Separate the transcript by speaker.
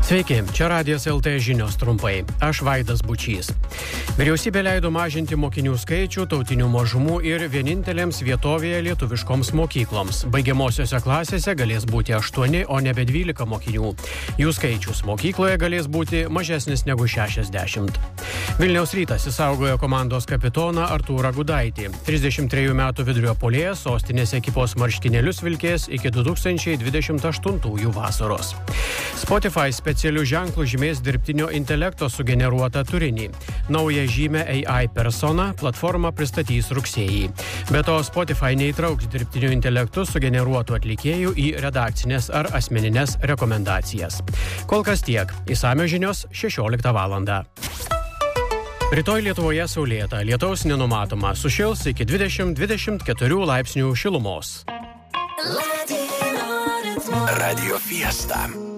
Speaker 1: Sveiki, čia Radijas LT žinios trumpai. Aš Vaidas Bučys. Vyriausybė leido mažinti mokinių skaičių tautinių mažumų ir vienintelėms vietovėje lietuviškoms mokykloms. Baigiamosiose klasėse galės būti 8, o nebe 12 mokinių. Jų skaičius mokykloje galės būti mažesnis negu 60. Vilniaus Rytas išsaugojo komandos kapitoną Artūrą Gudaitį. 33 metų vidurio puolėjas sostinės ekipos marškinėlius vilkės iki 2028 vasaros. Spotify specialių ženklų žymės dirbtinio intelekto sugeneruotą turinį. Naują žymę AI persona platforma pristatys rugsėjį. Be to, Spotify neįtrauks dirbtinio intelektų sugeneruotų atlikėjų į redakcinės ar asmeninės rekomendacijas. Kol kas tiek. Išsamios žinios 16 valandą. Rytoj Lietuvoje saulėta, lietaus nenumatoma, sušils iki 20-24 laipsnių šilumos.
Speaker 2: Radio Fiesta.